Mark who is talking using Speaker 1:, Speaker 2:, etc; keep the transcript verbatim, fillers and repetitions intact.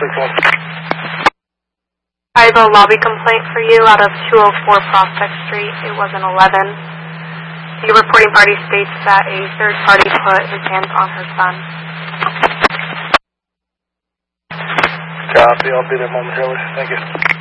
Speaker 1: six one.
Speaker 2: I have a lobby complaint for you out of two oh four Prospect Street. It was an eleven. The reporting party states that a third party put his hands on her son.
Speaker 1: Copy, I'll be there momentarily. Thank you.